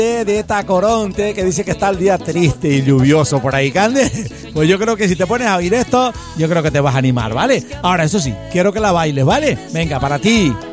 de Tacoronte, que dice que está el día triste y lluvioso por ahí, Cande. Pues yo creo que si te pones a oír esto, yo creo que te vas a animar, ¿vale? Ahora, eso sí, quiero que la bailes, ¿vale? Venga, para ti.